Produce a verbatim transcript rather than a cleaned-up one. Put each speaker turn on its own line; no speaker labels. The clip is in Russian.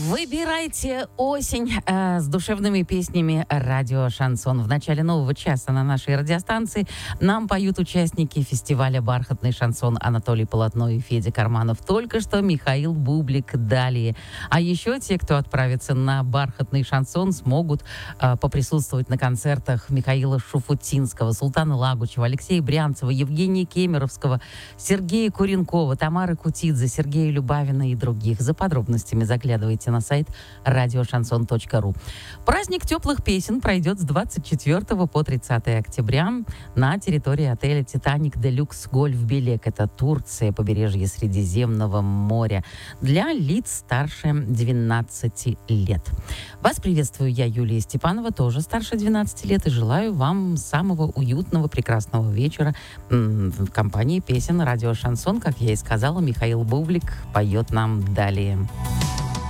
Выбирайте осень э, с душевными песнями радио «Шансон». В начале нового часа на нашей радиостанции нам поют участники фестиваля «Бархатный шансон» Анатолий Полотно и Федя Карманов. Только что Михаил Бублик далее. А еще те, кто отправится на «Бархатный шансон», смогут э, поприсутствовать на концертах Михаила Шуфутинского, Султана Лагучева, Алексея Брянцева, Евгения Кемеровского, Сергея Куренкова, Тамары Кутидзе, Сергея Любавина и других. За подробностями заглядывайте на сайт радио шансон точка ру. Праздник теплых песен пройдет с двадцать четвёртого по тридцатое октября на территории отеля «Титаник Делюкс Гольф Белек». Это Турция, побережье Средиземного моря. Для лиц старше двенадцати лет. Вас приветствую я, Юлия Степанова, тоже старше двенадцати лет, и желаю вам самого уютного, прекрасного вечера в компании песен радио «Шансон». Как я и сказала, Михаил Бублик поет нам далее.